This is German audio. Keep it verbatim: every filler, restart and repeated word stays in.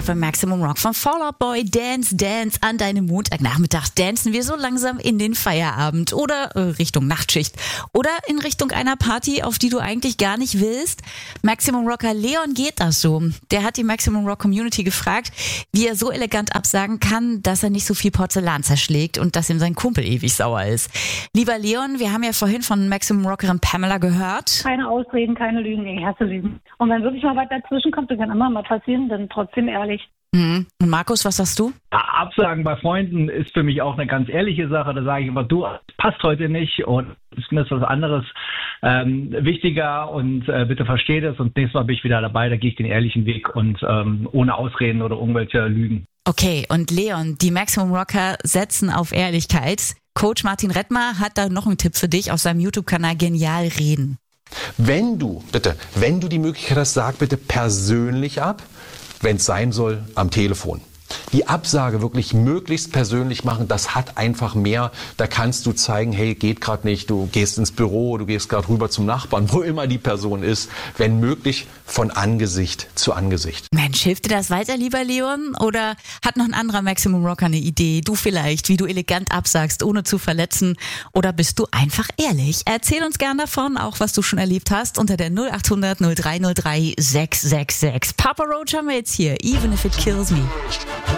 bei Maximum Rock von Fall Out Boy. Dance, Dance an deinem Montagnachmittag. Dancen wir so langsam in den Feierabend oder äh, Richtung Nachtschicht oder in Richtung einer Party, auf die du eigentlich gar nicht willst. Maximum Rocker Leon geht das so. Der hat die Maximum Rock Community gefragt, wie er so elegant absagen kann, dass er nicht so viel Porzellan zerschlägt und dass ihm sein Kumpel ewig sauer ist. Lieber Leon, wir haben ja vorhin von Maximum Rockerin Pamela gehört. Keine Ausreden, keine Lügen, ich hasse Lügen. Und wenn wirklich mal was dazwischen kommt, das kann immer mal passieren, dann trotzdem ehrlich. Mhm. Und Markus, was sagst du? Ja, Absagen bei Freunden ist für mich auch eine ganz ehrliche Sache. Da sage ich immer, du, passt heute nicht und ist mir was anderes ähm, wichtiger und äh, bitte versteh das und nächstes Mal bin ich wieder dabei, da gehe ich den ehrlichen Weg und ähm, ohne Ausreden oder irgendwelche Lügen. Okay, und Leon, die Maximum Rocker setzen auf Ehrlichkeit. Coach Martin Rettmar hat da noch einen Tipp für dich auf seinem YouTube-Kanal Genial Reden. Wenn du, bitte, wenn du die Möglichkeit hast, sag bitte persönlich ab, wenn es sein soll, am Telefon. Die Absage wirklich möglichst persönlich machen, das hat einfach mehr. Da kannst du zeigen, hey, geht gerade nicht, du gehst ins Büro, du gehst gerade rüber zum Nachbarn, wo immer die Person ist. Wenn möglich, von Angesicht zu Angesicht. Mensch, hilft dir das weiter, lieber Leon? Oder hat noch ein anderer Maximum Rocker eine Idee? Du vielleicht, wie du elegant absagst, ohne zu verletzen? Oder bist du einfach ehrlich? Erzähl uns gern davon, auch was du schon erlebt hast, unter der null acht hundert null drei null drei sechs sechs sechs. Papa Roach haben wir jetzt hier, Even If It Kills Me.